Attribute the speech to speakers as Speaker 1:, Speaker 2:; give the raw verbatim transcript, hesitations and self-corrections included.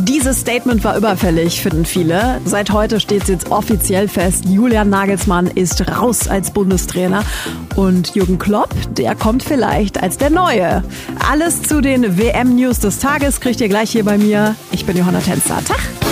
Speaker 1: Dieses Statement war überfällig, finden viele. Seit heute steht es jetzt offiziell fest, Julian Nagelsmann ist raus als Bundestrainer und Jürgen Klopp, der kommt vielleicht als der Neue. Alles zu den W M-News des Tages kriegt ihr gleich hier bei mir. Ich bin Johanna Tänzer. Tag!